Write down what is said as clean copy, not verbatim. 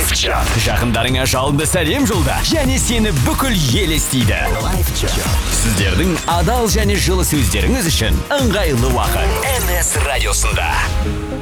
Live Chat. Жақындарыңа жалынды сәлем жолда және сені бүкіл ел естиді. Live Chat. Сіздердің адал және жылы сөздеріңіз үшін ыңғайлы уақыт NS радиосында.